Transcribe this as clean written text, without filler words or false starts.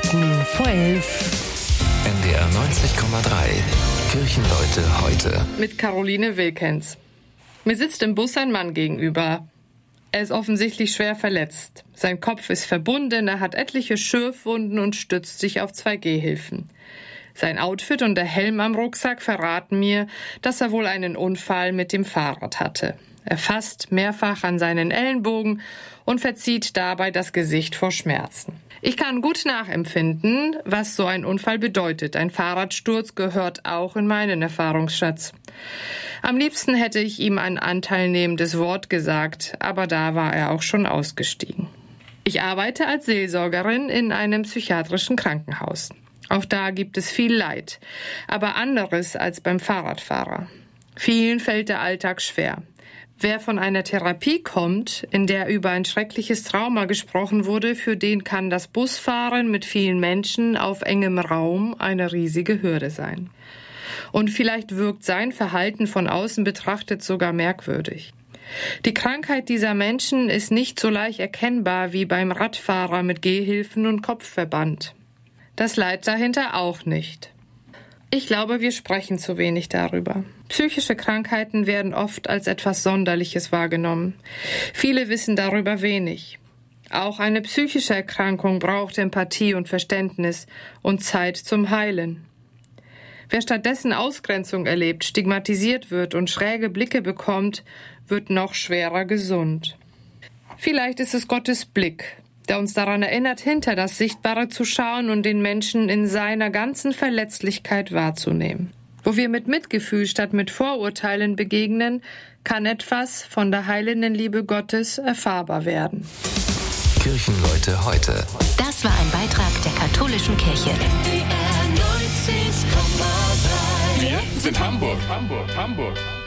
Minuten vor 11. NDR 90,3. Kirchenleute heute. Mit Caroline Wilkens. Mir sitzt im Bus ein Mann gegenüber. Er ist offensichtlich schwer verletzt. Sein Kopf ist verbunden, er hat etliche Schürfwunden und stützt sich auf 2 Gehhilfen. Sein Outfit und der Helm am Rucksack verraten mir, dass er wohl einen Unfall mit dem Fahrrad hatte. Er fasst mehrfach an seinen Ellenbogen und verzieht dabei das Gesicht vor Schmerzen. Ich kann gut nachempfinden, was so ein Unfall bedeutet. Ein Fahrradsturz gehört auch in meinen Erfahrungsschatz. Am liebsten hätte ich ihm ein anteilnehmendes Wort gesagt, aber da war er auch schon ausgestiegen. Ich arbeite als Seelsorgerin in einem psychiatrischen Krankenhaus. Auch da gibt es viel Leid, aber anderes als beim Fahrradfahrer. Vielen fällt der Alltag schwer. Wer von einer Therapie kommt, in der über ein schreckliches Trauma gesprochen wurde, für den kann das Busfahren mit vielen Menschen auf engem Raum eine riesige Hürde sein. Und vielleicht wirkt sein Verhalten von außen betrachtet sogar merkwürdig. Die Krankheit dieser Menschen ist nicht so leicht erkennbar wie beim Radfahrer mit Gehhilfen und Kopfverband. Das Leid dahinter auch nicht. Ich glaube, wir sprechen zu wenig darüber. Psychische Krankheiten werden oft als etwas Sonderliches wahrgenommen. Viele wissen darüber wenig. Auch eine psychische Erkrankung braucht Empathie und Verständnis und Zeit zum Heilen. Wer stattdessen Ausgrenzung erlebt, stigmatisiert wird und schräge Blicke bekommt, wird noch schwerer gesund. Vielleicht ist es Gottes Blick, der uns daran erinnert, hinter das Sichtbare zu schauen und den Menschen in seiner ganzen Verletzlichkeit wahrzunehmen. Wo wir mit Mitgefühl statt mit Vorurteilen begegnen, kann etwas von der heilenden Liebe Gottes erfahrbar werden. Kirchenleute heute. Das war ein Beitrag der katholischen Kirche. Wir sind Hamburg.